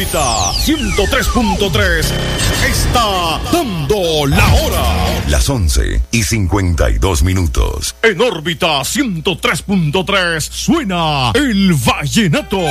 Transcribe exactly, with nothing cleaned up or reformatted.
órbita ciento tres punto tres está dando la hora. Las once y cincuenta y dos minutos. En órbita ciento tres punto tres suena el vallenato.